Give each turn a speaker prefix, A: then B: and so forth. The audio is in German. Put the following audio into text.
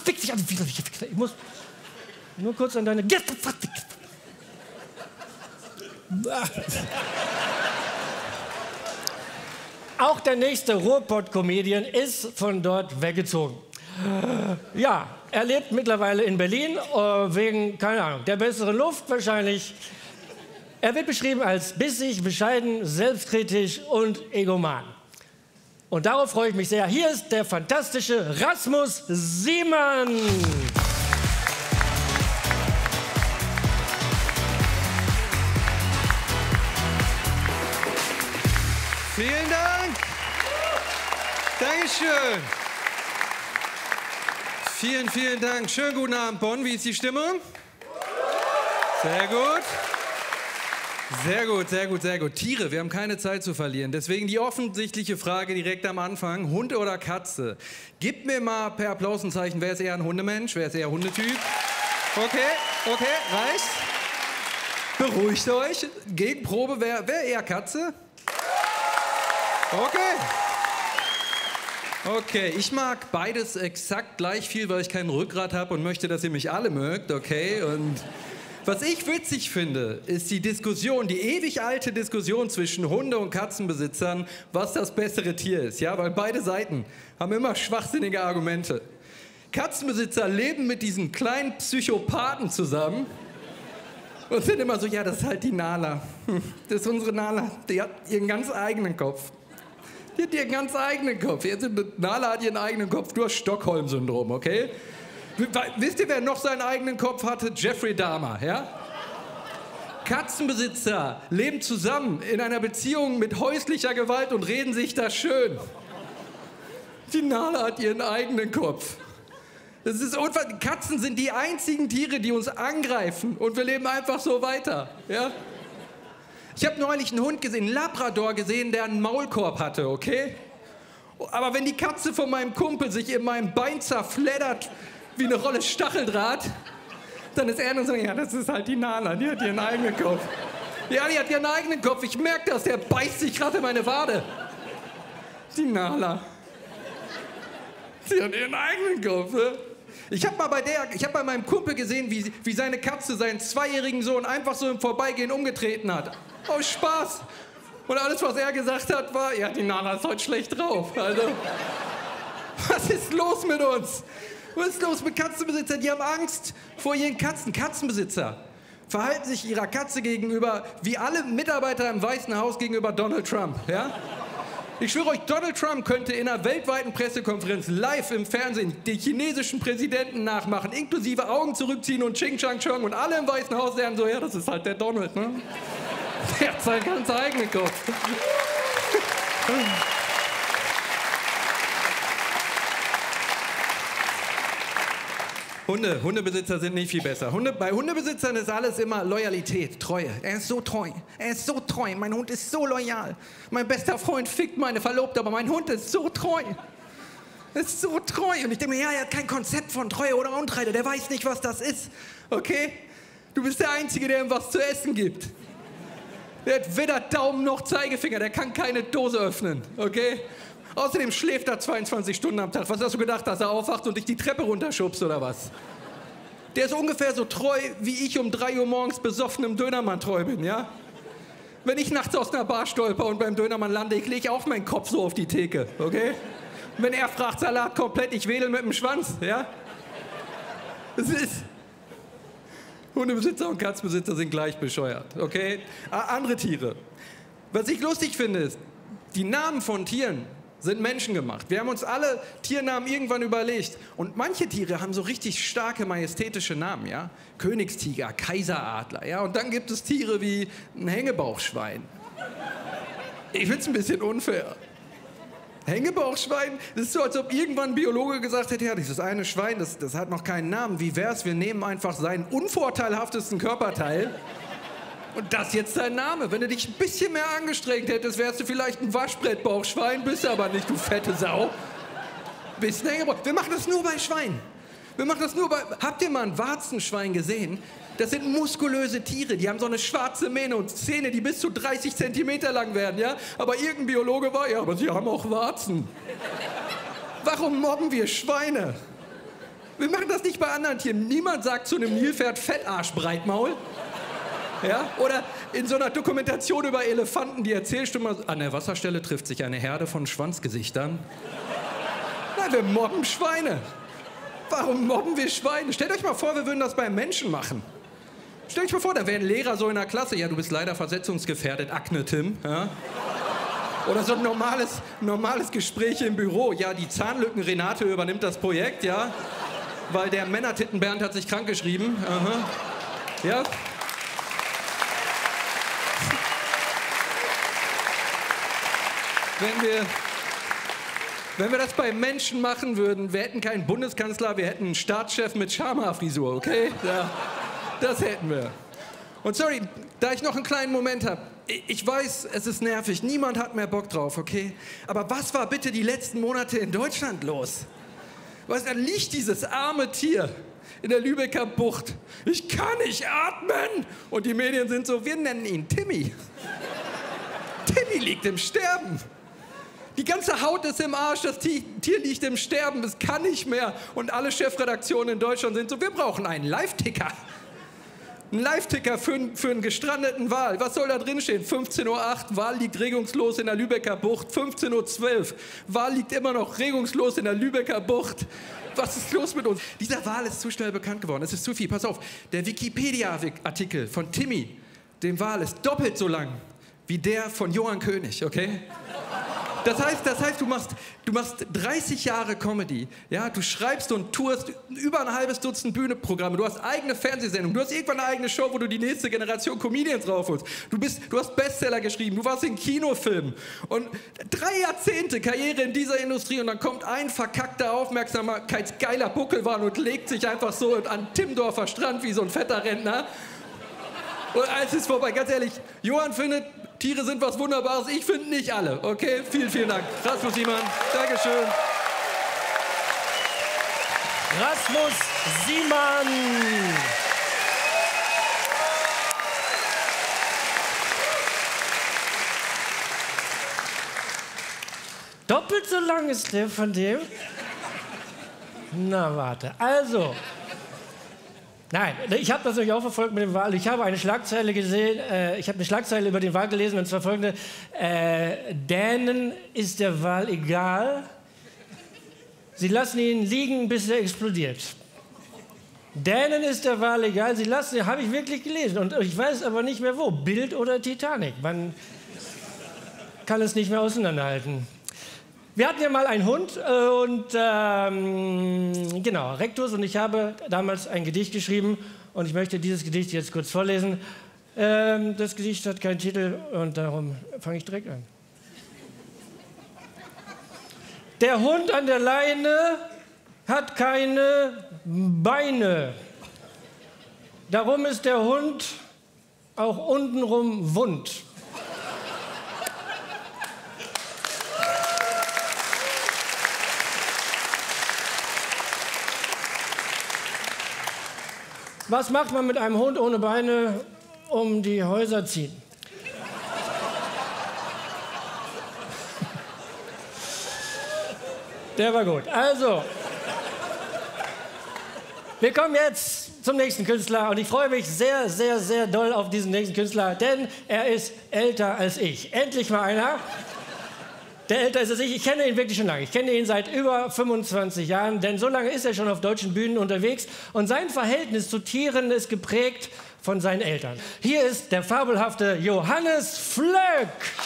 A: Fick dich an, widerliche Wichser. Ich muss nur kurz an deine... Auch der nächste Ruhrpott-Comedian ist von dort weggezogen. Ja, er lebt mittlerweile in Berlin, wegen, keine Ahnung, der besseren Luft wahrscheinlich. Er wird beschrieben als bissig, bescheiden, selbstkritisch und egoman. Und darauf freue ich mich sehr. Hier ist der fantastische Rasmus Siemann.
B: Vielen Dank. Dankeschön. Vielen, vielen Dank. Schönen guten Abend, Bonn. Wie ist die Stimmung? Sehr gut. Sehr gut, sehr gut, sehr gut. Tiere, wir haben keine Zeit zu verlieren. Deswegen die offensichtliche Frage direkt am Anfang. Hund oder Katze? Gebt mir mal per Applaus ein Zeichen, wer ist eher ein Hundemensch, wer ist eher Hundetyp? Okay, reicht. Beruhigt euch. Gegenprobe, wer eher Katze? Okay, ich mag beides exakt gleich viel, weil ich kein Rückgrat habe und möchte, dass ihr mich alle mögt, okay? Und was ich witzig finde, ist die Diskussion, die ewig alte Diskussion zwischen Hunde- und Katzenbesitzern, was das bessere Tier ist, ja? Weil beide Seiten haben immer schwachsinnige Argumente. Katzenbesitzer leben mit diesen kleinen Psychopathen zusammen und sind immer so, ja, das ist halt die Nala. Das ist unsere Nala, die hat ihren ganz eigenen Kopf. Die hat ihren ganz eigenen Kopf. Nala hat ihren eigenen Kopf. Du hast Stockholm-Syndrom, okay? Wisst ihr, wer noch seinen eigenen Kopf hatte? Jeffrey Dahmer, ja? Katzenbesitzer leben zusammen in einer Beziehung mit häuslicher Gewalt und reden sich das schön. Die Nala hat ihren eigenen Kopf. Das ist Katzen sind die einzigen Tiere, die uns angreifen und wir leben einfach so weiter, ja? Ich habe neulich einen Hund gesehen, einen Labrador gesehen, der einen Maulkorb hatte, okay? Aber wenn die Katze von meinem Kumpel sich in meinem Bein zerfleddert wie eine Rolle Stacheldraht, dann ist er nur so, ja, das ist halt die Nala, die hat ihren eigenen Kopf. Ja, die hat ihren eigenen Kopf, ich merke das, der beißt sich gerade in meine Wade. Die Nala. Sie hat ihren eigenen Kopf, ne? Ich habe bei meinem Kumpel gesehen, wie seine Katze seinen 2-jährigen Sohn einfach so im Vorbeigehen umgetreten hat. Aus Spaß. Und alles, was er gesagt hat, war, ja, die Nala ist heute schlecht drauf. Also, was ist los mit uns? Was ist los mit Katzenbesitzern? Die haben Angst vor ihren Katzen. Katzenbesitzer verhalten sich ihrer Katze gegenüber wie alle Mitarbeiter im Weißen Haus gegenüber Donald Trump, ja? Ich schwöre euch, Donald Trump könnte in einer weltweiten Pressekonferenz live im Fernsehen den chinesischen Präsidenten nachmachen, inklusive Augen zurückziehen und Ching Chang Chong und alle im Weißen Haus sagen so, ja, das ist halt der Donald, ne? Der hat seinen ganz eigenen Kopf. Hundebesitzer sind nicht viel besser. Bei Hundebesitzern ist alles immer Loyalität, Treue. Er ist so treu. Mein Hund ist so loyal. Mein bester Freund fickt meine Verlobte, aber mein Hund ist so treu. Ist so treu. Und ich denke mir, ja, er hat kein Konzept von Treue oder Untreue. Der weiß nicht, was das ist. Okay? Du bist der Einzige, der ihm was zu essen gibt. Der hat weder Daumen noch Zeigefinger. Der kann keine Dose öffnen. Okay? Außerdem schläft er 22 Stunden am Tag. Was hast du gedacht, dass er aufwacht und dich die Treppe runterschubst oder was? Der ist ungefähr so treu, wie ich um 3 Uhr morgens besoffen im Dönermann treu bin, ja? Wenn ich nachts aus einer Bar stolper und beim Dönermann lande, ich lege auch meinen Kopf so auf die Theke, okay? Und wenn er fragt, Salat komplett, ich wedel mit dem Schwanz, ja? Das ist... Hundebesitzer und Katzenbesitzer sind gleich bescheuert, okay? Andere Tiere. Was ich lustig finde, ist, die Namen von Tieren sind menschengemacht. Wir haben uns alle Tiernamen irgendwann überlegt. Und manche Tiere haben so richtig starke, majestätische Namen, ja? Königstiger, Kaiseradler, ja? Und dann gibt es Tiere wie ein Hängebauchschwein. Ich find's ein bisschen unfair. Hängebauchschwein? Das ist so, als ob irgendwann ein Biologe gesagt hätte, ja, dieses eine Schwein, das hat noch keinen Namen. Wie wär's, wir nehmen einfach seinen unvorteilhaftesten Körperteil und das ist jetzt dein Name. Wenn du dich ein bisschen mehr angestrengt hättest, wärst du vielleicht ein Waschbrettbauchschwein, bist aber nicht, du fette Sau. Bist ein Hängebauch. Wir machen das nur bei Schweinen. Wir machen das nur bei... Habt ihr mal ein Warzenschwein gesehen? Das sind muskulöse Tiere, die haben so eine schwarze Mähne und Zähne, die bis zu 30 Zentimeter lang werden, ja? Aber irgendein Biologe war, ja, aber sie haben auch Warzen. Warum mobben wir Schweine? Wir machen das nicht bei anderen Tieren. Niemand sagt zu einem Nilpferd Fettarsch, Breitmaul. Ja? Oder in so einer Dokumentation über Elefanten, die erzählst du mal, an der Wasserstelle trifft sich eine Herde von Schwanzgesichtern. Nein, wir mobben Schweine. Warum mobben wir Schweine? Stellt euch mal vor, wir würden das bei Menschen machen. Stellt euch mal vor, da wäre ein Lehrer so in der Klasse, ja, du bist leider versetzungsgefährdet, Akne, Tim. Ja? Oder so ein normales Gespräch im Büro. Ja, die Zahnlücken Renate übernimmt das Projekt, ja. Weil der Männertitten Bernd hat sich krankgeschrieben. Aha. Ja. Wenn wir das bei Menschen machen würden, wir hätten keinen Bundeskanzler, wir hätten einen Staatschef mit Schamhaarfrisur, okay? Ja, das hätten wir. Und sorry, da ich noch einen kleinen Moment habe. Ich weiß, es ist nervig, niemand hat mehr Bock drauf, okay? Aber was war bitte die letzten Monate in Deutschland los? Was, da liegt dieses arme Tier in der Lübecker Bucht. Ich kann nicht atmen! Und die Medien sind so, wir nennen ihn Timmy. Timmy liegt im Sterben. Die ganze Haut ist im Arsch, das Tier liegt im Sterben, es kann nicht mehr. Und alle Chefredaktionen in Deutschland sind so, wir brauchen einen Live-Ticker. Ein Live-Ticker für einen gestrandeten Wal. Was soll da drin stehen? 15:08 Uhr, Wal liegt regungslos in der Lübecker Bucht. 15:12 Uhr, Wal liegt immer noch regungslos in der Lübecker Bucht. Was ist los mit uns? Dieser Wal ist zu schnell bekannt geworden. Es ist zu viel. Pass auf, der Wikipedia-Artikel von Timmy, dem Wal, ist doppelt so lang wie der von Johann König, okay? Das heißt, du machst 30 Jahre Comedy, ja, du schreibst und tourst über ein halbes Dutzend Bühnenprogramme, du hast eigene Fernsehsendungen, du hast irgendwann eine eigene Show, wo du die nächste Generation Comedians raufholst. Du hast Bestseller geschrieben, du warst in Kinofilmen und 3 Jahrzehnte Karriere in dieser Industrie und dann kommt ein verkackter aufmerksamkeitsgeiler Buckelwahn und legt sich einfach so an Timmendorfer Strand wie so ein fetter Rentner. Und alles ist vorbei, ganz ehrlich, Johann findet, Tiere sind was Wunderbares, ich finde nicht alle, okay? Vielen, vielen Dank. Rasmus Siemann, Dankeschön.
A: Rasmus Siemann. Doppelt so lang ist der von dem? Na, warte. Also... Nein, ich habe das natürlich auch verfolgt mit dem Wal. Ich habe eine Schlagzeile gesehen, ich habe eine Schlagzeile über den Wal gelesen, und zwar folgende: Dänen ist der Wal egal. Sie lassen ihn liegen, bis er explodiert. Dänen ist der Wal egal, sie lassen ihn, habe ich wirklich gelesen. Und ich weiß aber nicht mehr wo, Bild oder Titanic. Man kann es nicht mehr auseinanderhalten. Wir hatten ja mal einen Hund und genau, Rektus und ich habe damals ein Gedicht geschrieben und ich möchte dieses Gedicht jetzt kurz vorlesen. Das Gedicht hat keinen Titel und darum fange ich direkt an. Der Hund an der Leine hat keine Beine. Darum ist der Hund auch untenrum wund. Was macht man mit einem Hund ohne Beine um die Häuser ziehen? Der war gut. Also, wir kommen jetzt zum nächsten Künstler und ich freue mich sehr, sehr, sehr doll auf diesen nächsten Künstler, denn er ist älter als ich. Endlich mal einer, der älter ist als ich. Ich kenne ihn wirklich schon lange. Ich kenne ihn seit über 25 Jahren, denn so lange ist er schon auf deutschen Bühnen unterwegs und sein Verhältnis zu Tieren ist geprägt von seinen Eltern. Hier ist der fabelhafte Johannes Flöck.